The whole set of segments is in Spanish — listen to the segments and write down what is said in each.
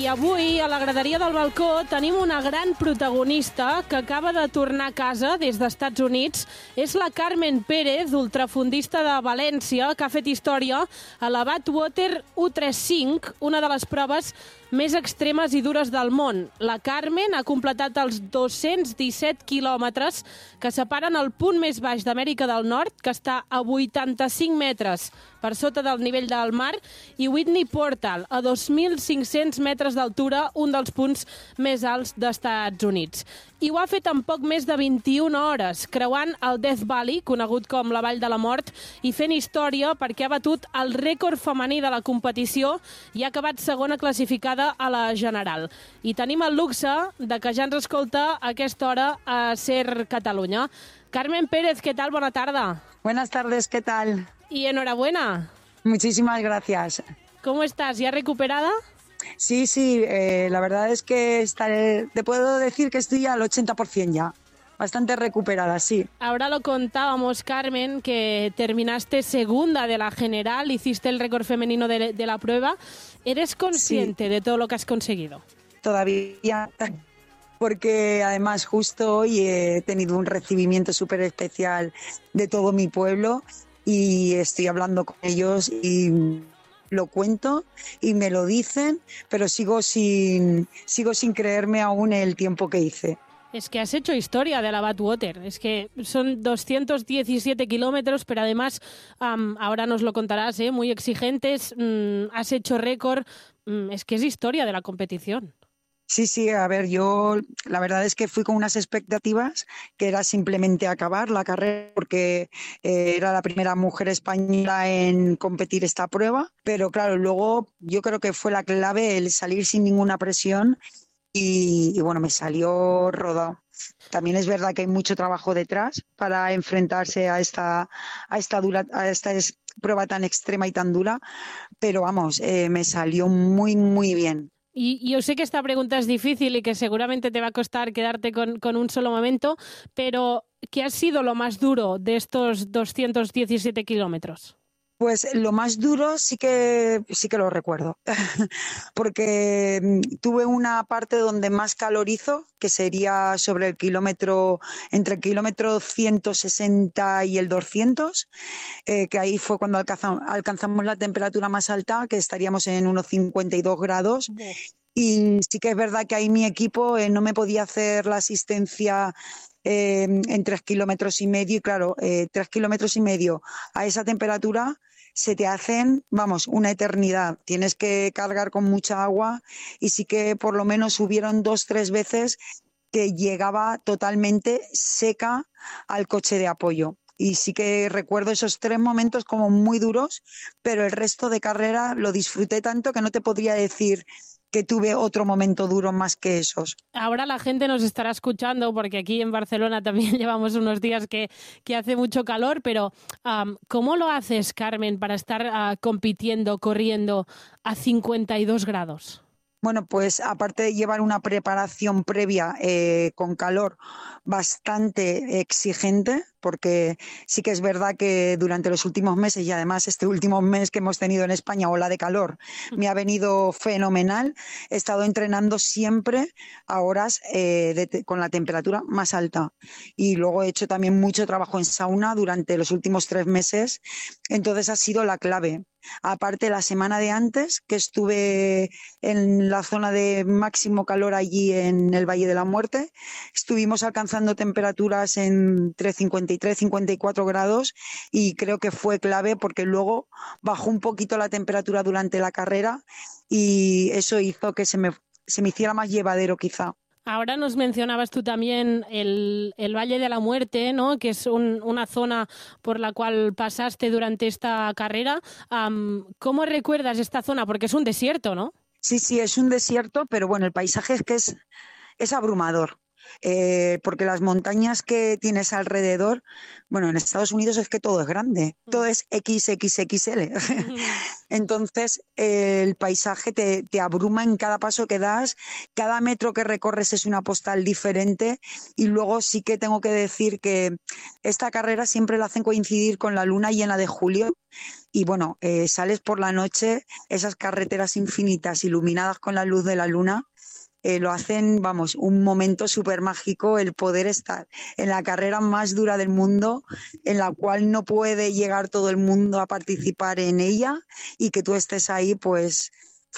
I avui, a la graderia del balcó, tenim una gran protagonista que acaba de tornar a casa des d'Estats Units. És la Carmen Pérez, ultrafondista de València, que ha fet història a la Badwater U35, una de les proves més extremes i dures del món. La Carmen ha completat els 217 quilòmetres que separen el punt més baix d'Amèrica del Nord, que està a 85 metres per sota del nivell del mar, i Whitney Portal, a 2.500 metres d'altura, un dels punts més alts d'Estats Units. I ho ha fet en poc més de 21 hores, creuant el Death Valley, conegut com la Vall de la Mort, i fent història perquè ha batut el rècord femení de la competició i ha acabat segona classificada a la general. I tenim el luxe de que ja ens escolta a aquesta hora a SER Catalunya. Carmen Pérez, ¿qué tal? Buena tarde. Buenas tardes, ¿qué tal? Y enhorabuena. Muchísimas gracias. ¿Cómo estás? ¿Ya recuperada? Sí, la verdad es que te puedo decir que estoy al 80% ya. Bastante recuperada, sí. Ahora lo contábamos, Carmen, que terminaste segunda de la general, hiciste el récord femenino de la prueba. ¿Eres consciente de todo lo que has conseguido? Todavía, porque además justo hoy he tenido un recibimiento súper especial de todo mi pueblo y estoy hablando con ellos y lo cuento y me lo dicen, pero sigo sin creerme aún el tiempo que hice. Es que has hecho historia de la Badwater, es que son 217 kilómetros, pero además, ahora nos lo contarás, muy exigentes, has hecho récord, es que es historia de la competición. Sí, a ver, yo la verdad es que fui con unas expectativas que era simplemente acabar la carrera porque era la primera mujer española en competir esta prueba, pero claro, luego yo creo que fue la clave el salir sin ninguna presión y bueno, me salió rodado. También es verdad que hay mucho trabajo detrás para enfrentarse a esta prueba tan extrema y tan dura, pero vamos, me salió muy, muy bien. Y yo sé que esta pregunta es difícil y que seguramente te va a costar quedarte con un solo momento, pero ¿qué ha sido lo más duro de estos 217 kilómetros? Pues lo más duro sí que lo recuerdo, porque tuve una parte donde más calor hizo, que sería sobre entre el kilómetro 160 y el 200, que ahí fue cuando alcanzamos la temperatura más alta, que estaríamos en unos 52 grados. Y sí que es verdad que ahí mi equipo no me podía hacer la asistencia en 3,5 kilómetros, y claro, 3,5 kilómetros a esa temperatura se te hacen, vamos, una eternidad. Tienes que cargar con mucha agua y sí que por lo menos hubieron 2-3 veces que llegaba totalmente seca al coche de apoyo. Y sí que recuerdo esos 3 momentos como muy duros, pero el resto de carrera lo disfruté tanto que no te podría decir que tuve otro momento duro más que esos. Ahora la gente nos estará escuchando porque aquí en Barcelona también llevamos unos días que hace mucho calor, pero ¿cómo lo haces, Carmen, para estar compitiendo, corriendo a 52 grados? Bueno, pues aparte de llevar una preparación previa con calor bastante exigente, porque sí que es verdad que durante los últimos meses y además este último mes que hemos tenido en España, ola de calor, me ha venido fenomenal. He estado entrenando siempre a horas con la temperatura más alta y luego he hecho también mucho trabajo en sauna durante los últimos 3 meses, entonces ha sido la clave. Aparte, la semana de antes, que estuve en la zona de máximo calor allí en el Valle de la Muerte, estuvimos alcanzando temperaturas entre 53 y 54 grados y creo que fue clave porque luego bajó un poquito la temperatura durante la carrera y eso hizo que se me hiciera más llevadero quizá. Ahora nos mencionabas tú también el Valle de la Muerte, ¿no? Que es una zona por la cual pasaste durante esta carrera. ¿Cómo recuerdas esta zona? Porque es un desierto, ¿no? Sí, es un desierto, pero bueno, el paisaje es abrumador. porque las montañas que tienes alrededor, bueno, en Estados Unidos es que todo es grande, todo es XXXL. Entonces, el paisaje te abruma en cada paso que das, cada metro que recorres es una postal diferente, y luego sí que tengo que decir que esta carrera siempre la hacen coincidir con la luna llena de julio. Y bueno, sales por la noche, esas carreteras infinitas iluminadas con la luz de la luna, lo hacen, vamos, un momento súper mágico el poder estar en la carrera más dura del mundo, en la cual no puede llegar todo el mundo a participar en ella, y que tú estés ahí, pues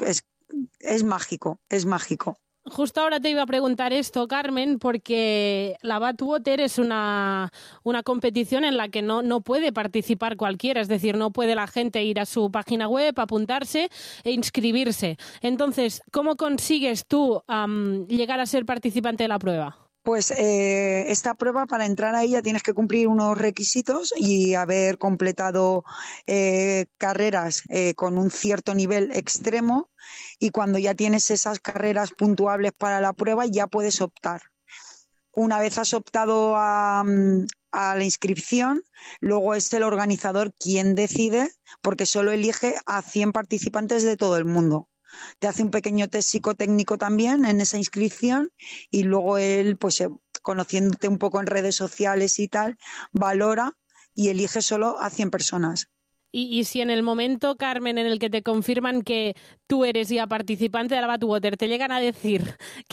es mágico, es mágico. Justo ahora te iba a preguntar esto, Carmen, porque la Badwater es una competición en la que no puede participar cualquiera, es decir, no puede la gente ir a su página web, apuntarse e inscribirse. Entonces, ¿cómo consigues tú llegar a ser participante de la prueba? Pues esta prueba, para entrar a ella tienes que cumplir unos requisitos y haber completado carreras con un cierto nivel extremo, y cuando ya tienes esas carreras puntuables para la prueba ya puedes optar. Una vez has optado a la inscripción, luego es el organizador quien decide, porque solo elige a 100 participantes de todo el mundo. Te hace un pequeño test psicotécnico también en esa inscripción, y luego él, pues conociéndote un poco en redes sociales y tal, valora y elige solo a 100 personas. Y si en el momento, Carmen, en el que te confirman que tú eres ya participante de la Badwater, te llegan a decir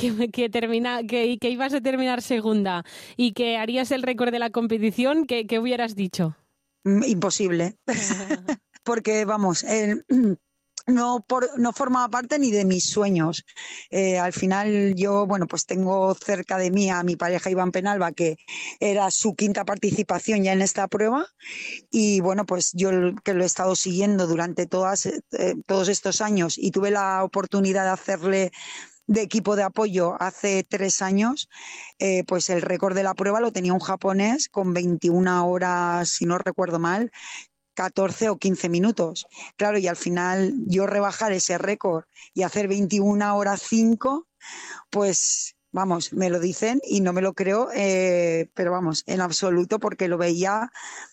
que ibas a terminar segunda y que harías el récord de la competición, ¿qué hubieras dicho? Imposible. Porque, vamos, no formaba parte ni de mis sueños. Al final yo, bueno, pues tengo cerca de mí a mi pareja Iván Penalba, que era su quinta participación ya en esta prueba, y bueno, pues yo que lo he estado siguiendo durante todos estos años, y tuve la oportunidad de hacerle de equipo de apoyo hace 3 años, pues el récord de la prueba lo tenía un japonés con 21 horas, si no recuerdo mal, 14 o 15 minutos. Claro, y al final yo rebajar ese récord y hacer 21 horas 5, pues vamos, me lo dicen y no me lo creo, pero vamos, en absoluto, porque lo veía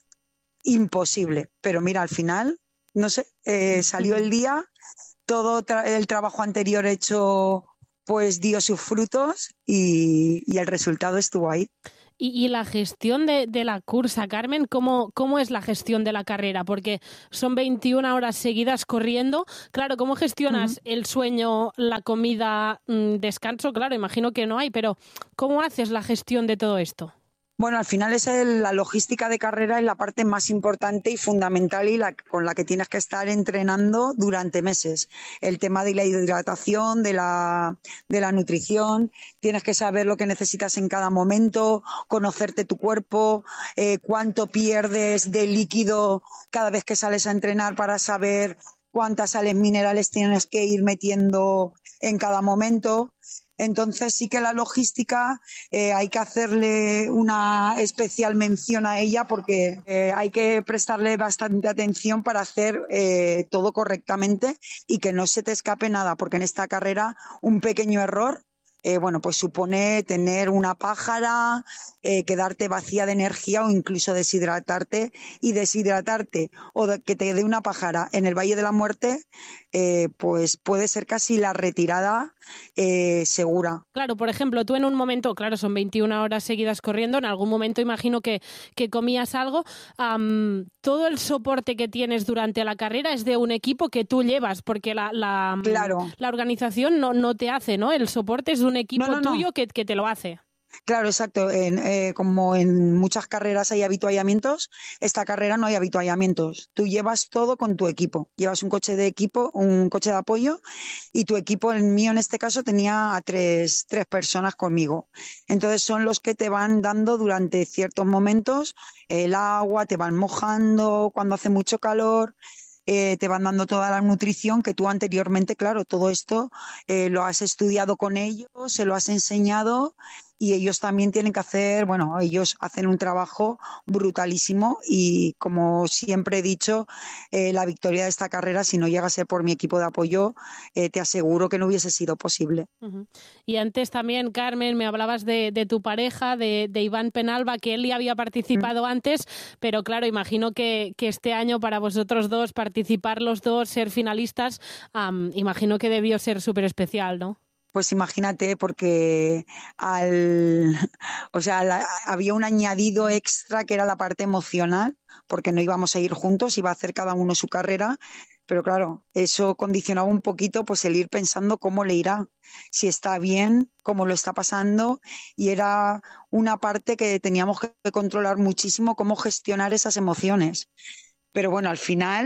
imposible. Pero mira, al final, no sé, salió el día, todo el trabajo anterior hecho pues dio sus frutos, y el resultado estuvo ahí. Y la gestión de la cursa, Carmen, ¿cómo es la gestión de la carrera? Porque son 21 horas seguidas corriendo. Claro, ¿cómo gestionas el sueño, la comida, descanso? Claro, imagino que no hay, pero ¿cómo haces la gestión de todo esto? Bueno, al final la logística de carrera es la parte más importante y fundamental, y con la que tienes que estar entrenando durante meses. El tema de la hidratación, de la nutrición, tienes que saber lo que necesitas en cada momento, conocerte tu cuerpo, cuánto pierdes de líquido cada vez que sales a entrenar, para saber cuántas sales minerales tienes que ir metiendo en cada momento. Entonces sí que la logística hay que hacerle una especial mención a ella, porque hay que prestarle bastante atención para hacer todo correctamente y que no se te escape nada, porque en esta carrera un pequeño error bueno, pues supone tener una pájara, quedarte vacía de energía o incluso deshidratarte, y deshidratarte o que te dé una pájara en el Valle de la Muerte, pues puede ser casi la retirada segura. Claro, por ejemplo, tú en un momento, claro, son 21 horas seguidas corriendo, en algún momento imagino que comías algo. Todo el soporte que tienes durante la carrera es de un equipo que tú llevas, porque Claro. la organización no te hace, ¿no? El soporte es de un equipo tuyo que te lo hace. Claro, exacto. Como en muchas carreras hay avituallamientos, esta carrera no hay avituallamientos. Tú llevas todo con tu equipo. Llevas un coche de equipo, un coche de apoyo, y tu equipo, el mío en este caso, tenía a tres personas conmigo. Entonces son los que te van dando durante ciertos momentos el agua, te van mojando cuando hace mucho calor. Te van dando toda la nutrición que tú anteriormente, claro, todo esto lo has estudiado con ellos, se lo has enseñado, y ellos también tienen que hacer, bueno, ellos hacen un trabajo brutalísimo y como siempre he dicho, la victoria de esta carrera, si no llega a ser por mi equipo de apoyo, te aseguro que no hubiese sido posible. Y antes también, Carmen, me hablabas de tu pareja, de Iván Penalba, que él ya había participado antes, pero claro, imagino que este año para vosotros dos, participar los dos, ser finalistas, imagino que debió ser súper especial, ¿no? Pues imagínate, porque había un añadido extra que era la parte emocional, porque no íbamos a ir juntos, iba a hacer cada uno su carrera, pero claro, eso condicionaba un poquito pues el ir pensando cómo le irá, si está bien, cómo lo está pasando, y era una parte que teníamos que controlar muchísimo, cómo gestionar esas emociones. Pero bueno, al final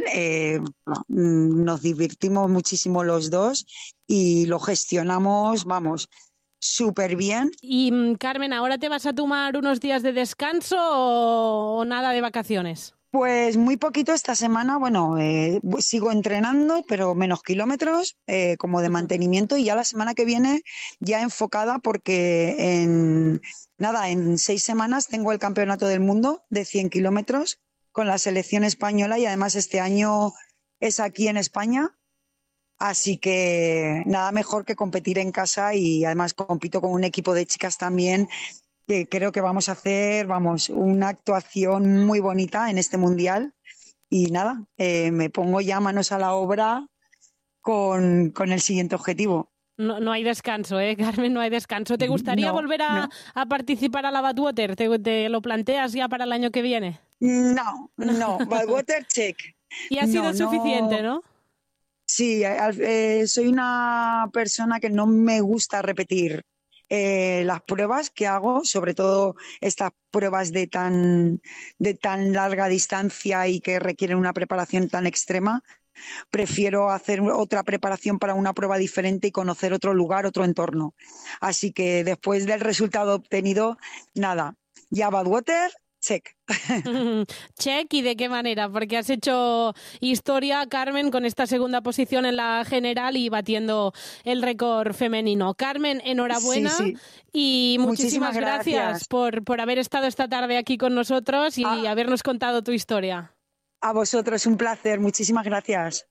nos divertimos muchísimo los dos y lo gestionamos, vamos, súper bien. Y Carmen, ¿ahora te vas a tomar unos días de descanso o nada de vacaciones? Pues muy poquito esta semana, bueno, sigo entrenando, pero menos kilómetros, como de mantenimiento, y ya la semana que viene ya enfocada porque en 6 semanas tengo el Campeonato del Mundo de 100 kilómetros con la selección española y además este año es aquí en España, así que nada mejor que competir en casa y además compito con un equipo de chicas también que creo que vamos a hacer, una actuación muy bonita en este mundial y nada, me pongo ya manos a la obra con el siguiente objetivo. No hay descanso, Carmen, no hay descanso. ¿Te gustaría volver a participar a la Badwater? ¿Te lo planteas ya para el año que viene? No, Badwater check. Y ha sido suficiente, ¿no? Sí, soy una persona que no me gusta repetir las pruebas que hago, sobre todo estas pruebas de tan larga distancia y que requieren una preparación tan extrema. Prefiero hacer otra preparación para una prueba diferente y conocer otro lugar, otro entorno. Así que después del resultado obtenido, nada, ya Badwater, check. Check, ¿y de qué manera? Porque has hecho historia, Carmen, con esta segunda posición en la general y batiendo el récord femenino. Carmen, enhorabuena. Sí. Y muchísimas gracias por haber estado esta tarde aquí con nosotros y habernos contado tu historia. A vosotros, un placer. Muchísimas gracias.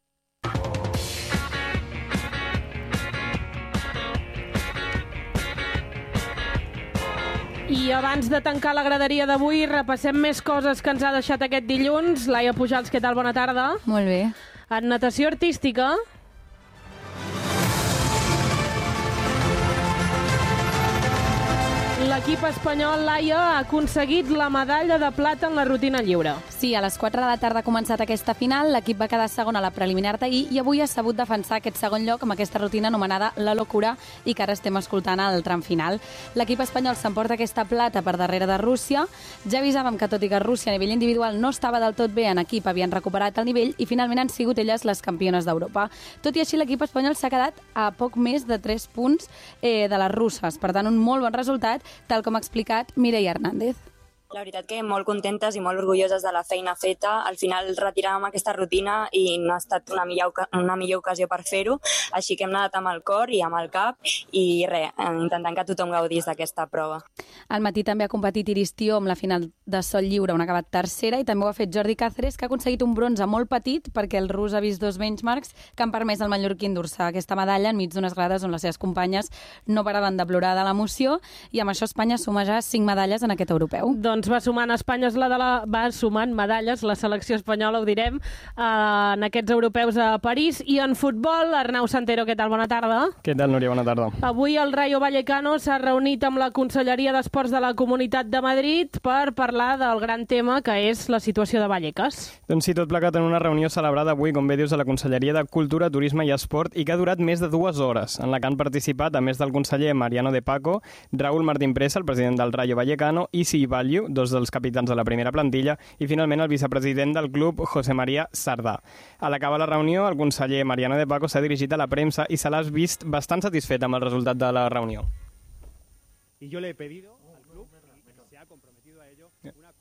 I abans de tancar la graderia d'avui, repassem més coses que ens ha deixat aquest dilluns. Laia Pujals, què tal? Bona tarda. Molt bé. En natació artística... L'equip espanyol, Laia, ha aconseguit la medalla de plata en la rutina lliure. Sí, a les 4 de la tarda ha començat aquesta final, l'equip va quedar segon a la preliminar d'ahir i avui ha sabut defensar aquest segon lloc amb aquesta rutina anomenada La Locura i que ara estem escoltant al tram final. L'equip espanyol s'emporta aquesta plata per darrere de Rússia. Ja avisàvem que tot i que Rússia a nivell individual no estava del tot bé, en equip havien recuperat el nivell i finalment han sigut elles les campiones d'Europa. Tot i així, l'equip espanyol s'ha quedat a poc més de 3 punts de les russes. Per tant, un molt bon resultat, tal com ha explicat Mireia Hernández. La veritat que molt contentes i molt orgulloses de la feina feta. Al final retiràvem aquesta rutina i no ha estat una millor ocasió per fer-ho, així que hem nedat amb el cor i amb el cap i intentant que tothom gaudís d'aquesta prova. Al matí també ha competit Iris Tió amb la final de sol lliure, on ha acabat tercera, i també ho ha fet Jordi Cáceres, que ha aconseguit un bronze molt petit perquè el rus ha vist 2 benchmarks que han permès al mallorquí endur-se aquesta medalla enmig d'unes grades on les seves companyes no paraven de plorar de l'emoció, i amb això Espanya suma ja 5 medalles en aquest europeu. Doncs va sumant medalles la selecció espanyola, ho direm, en aquests europeus a París. I en futbol, Arnau Santero, què tal? Bona tarda. Què tal, Núria? Bona tarda. Avui el Rayo Vallecano s'ha reunit amb la Conselleria d'Esports de la Comunitat de Madrid per parlar del gran tema que és la situació de Vallecas. Doncs sí, tot plegat en una reunió celebrada avui, com bé dius, a la Conselleria de Cultura, Turisme i Esport, i que ha durat més de 2 hores, en la que han participat, a més del conseller Mariano de Paco, Raúl Martín Presa, el president del Rayo Vallecano, i Isi Valliu, dos dels capitans de la primera plantilla, i finalment el vicepresident del club, José María Sardà. A l'acabar la reunió, el conseller Mariano de Paco s'ha dirigit a la premsa i se l'ha vist bastant satisfet amb el resultat de la reunió. Y yo le he pedido al club, que se ha comprometido a ello, una colaboración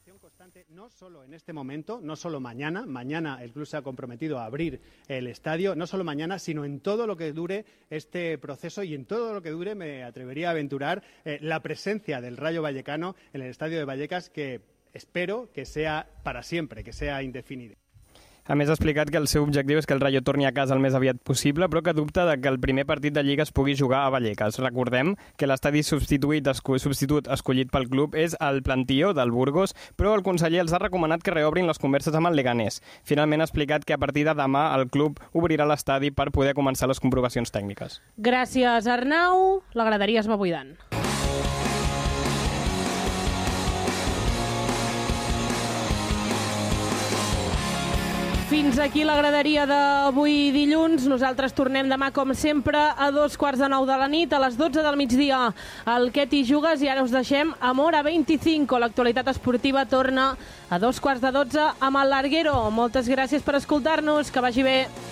constante, no solo en este momento, no solo mañana. Mañana el club se ha comprometido a abrir el estadio, no solo mañana, sino en todo lo que dure este proceso y en todo lo que dure, me atrevería a aventurar, la presencia del Rayo Vallecano en el estadio de Vallecas, que espero que sea para siempre, que sea indefinido. A més, ha explicat que el seu objectiu és que el Rayo torni a casa el més aviat possible, però que dubta de que el primer partit de Lliga es pugui jugar a Vallecas. Recordem que l'estadi substitut escollit pel club és el Plantío del Burgos, però el conseller els ha recomanat que reobrin les converses amb el Leganés. Finalment ha explicat que a partir de demà el club obrirà l'estadi per poder començar les comprovacions tècniques. Gràcies, Arnau. La graderia es va buidant. Fins aquí la graderia d'avui dilluns. Nosaltres tornem demà, com sempre, a 9:15 de la nit, a les 12 del migdia, al Què t'hi jugues, i ara us deixem amb Hora 25. L'actualitat esportiva torna a 12:15 amb el Larguero. Moltes gràcies per escoltar-nos, que vagi bé.